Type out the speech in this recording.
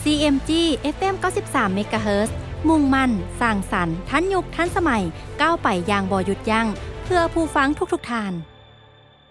CMG FM 93 เมกะเฮิรตซ์มุ่งมั่นสร้างสรรค์ทันยุคทันสมัยก้าวไปอย่างบ่หยุดยั้งเพื่อผู้ฟังทุกๆท่าน